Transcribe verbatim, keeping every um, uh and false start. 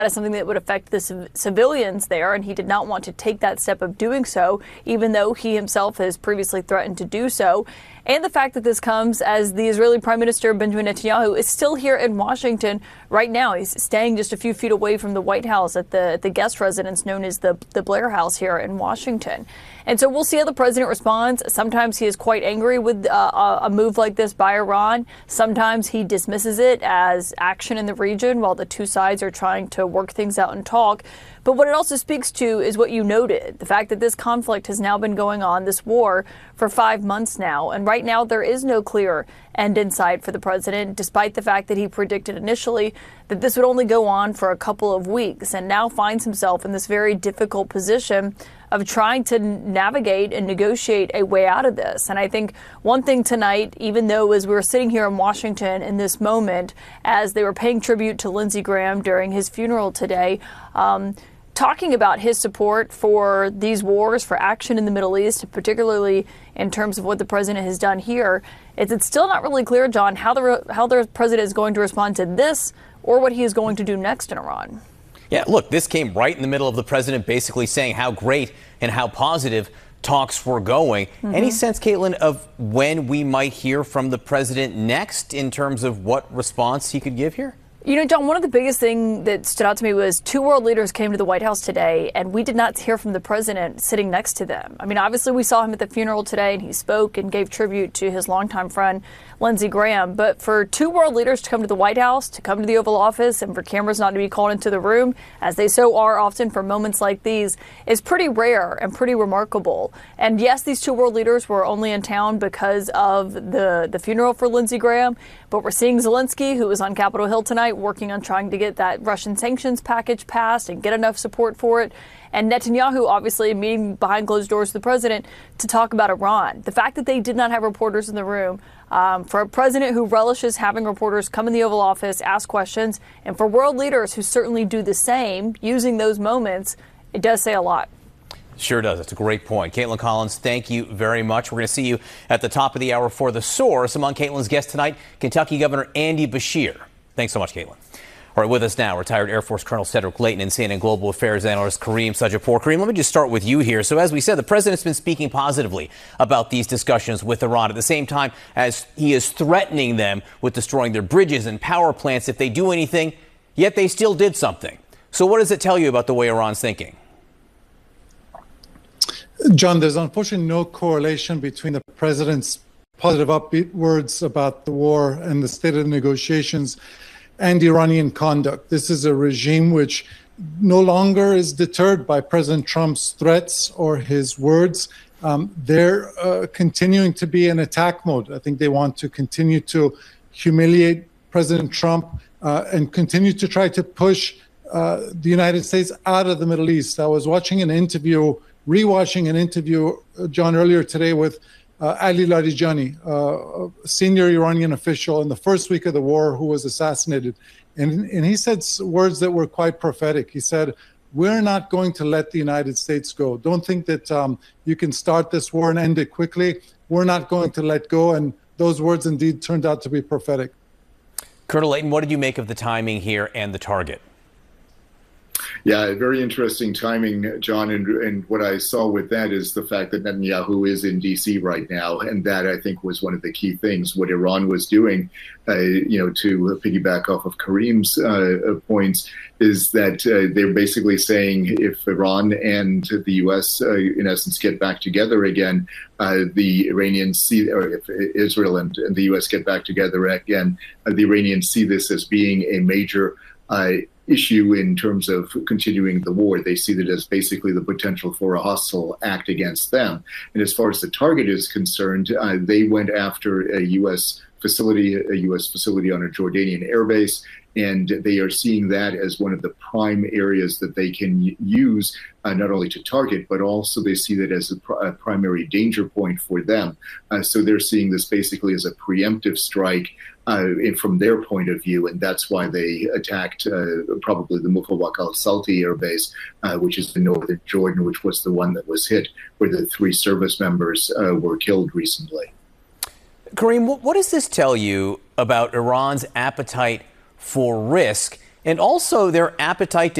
as something that would affect the civ- civilians there, and he did not want to take that step of doing so, even though he himself has previously threatened to do so. And the fact that this comes as the Israeli Prime Minister Benjamin Netanyahu is still here in Washington right now. He's staying just a few feet away from the White House at the, at the guest residence known as the, the Blair House here in Washington. And so we'll see how the president responds. Sometimes he is quite angry with uh, a move like this by Iran. Sometimes he dismisses it as action in the region while the two sides are trying to work things out and talk. But what it also speaks to is what you noted, the fact that this conflict has now been going on, this war, for five months now. And right now there is no clear end in sight for the president, despite the fact that he predicted initially that this would only go on for a couple of weeks, and now finds himself in this very difficult position of trying to navigate and negotiate a way out of this. And I think one thing tonight, even though as we were sitting here in Washington in this moment, as they were paying tribute to Lindsey Graham during his funeral today, um, talking about his support for these wars, for action in the Middle East, particularly in terms of what the president has done here, it's, it's still not really clear, John, how the, how the president is going to respond to this or what he is going to do next in Iran. Yeah, look, this came right in the middle of the president basically saying how great and how positive talks were going. Mm-hmm. Any sense, Caitlin, of when we might hear from the president next in terms of what response he could give here? You know, John, one of the biggest things that stood out to me was two world leaders came to the White House today, and we did not hear from the president sitting next to them. I mean, obviously, we saw him at the funeral today, and he spoke and gave tribute to his longtime friend, Lindsey Graham. But for two world leaders to come to the White House, to come to the Oval Office, and for cameras not to be called into the room, as they so are often for moments like these, is pretty rare and pretty remarkable. And yes, these two world leaders were only in town because of the, the funeral for Lindsey Graham, but we're seeing Zelensky, who was on Capitol Hill tonight, working on trying to get that Russian sanctions package passed and get enough support for it. And Netanyahu, obviously, meeting behind closed doors with the president to talk about Iran. The fact that they did not have reporters in the room, um, for a president who relishes having reporters come in the Oval Office, ask questions, and for world leaders who certainly do the same, using those moments, it does say a lot. Sure does. That's a great point. Caitlin Collins, thank you very much. We're going to see you at the top of the hour for The Source. Among Caitlin's guests tonight, Kentucky Governor Andy Beshear. Thanks so much, Caitlin. All right, with us now, retired Air Force Colonel Cedric Leighton and C N N Global Affairs analyst Kareem Sajapur. Kareem, let me just start with you here. So as we said, the president's been speaking positively about these discussions with Iran at the same time as he is threatening them with destroying their bridges and power plants if they do anything, yet they still did something. So what does it tell you about the way Iran's thinking? John, there's unfortunately no correlation between the president's positive upbeat words about the war and the state of the negotiations and Iranian conduct. This is a regime which no longer is deterred by President Trump's threats or his words. Um, they're uh, continuing to be in attack mode. I think they want to continue to humiliate President Trump uh, and continue to try to push uh, the United States out of the Middle East. I was watching an interview, rewatching an interview, uh, John, earlier today with Uh, Ali Larijani, uh, a senior Iranian official in the first week of the war who was assassinated. And, and he said words that were quite prophetic. He said, we're not going to let the United States go. Don't think that um, you can start this war and end it quickly. We're not going to let go. And those words indeed turned out to be prophetic. Colonel Leighton, what did you make of the timing here and the target? Yeah, very interesting timing, John. And, and what I saw with that is the fact that Netanyahu is in D C right now. And that, I think, was one of the key things. What Iran was doing, uh, you know, to piggyback off of Kareem's uh, points, is that uh, they're basically saying if Iran and the U S, uh, in essence, get back together again, uh, the Iranians see, or if Israel and, and the U S get back together again, uh, the Iranians see this as being a major uh, issue in terms of continuing the war. They see that as basically the potential for a hostile act against them. And as far as the target is concerned, uh, they went after a U S facility, a U S facility on a Jordanian airbase, and they are seeing that as one of the prime areas that they can use uh, not only to target, but also they see that as a, pr a primary danger point for them. Uh, so they're seeing this basically as a preemptive strike uh, from their point of view, and that's why they attacked uh, probably the Mufawaq al-Salti air base, uh, which is in northern Jordan, which was the one that was hit, where the three service members uh, were killed recently. Kareem, what, what does this tell you about Iran's appetite for risk and also their appetite to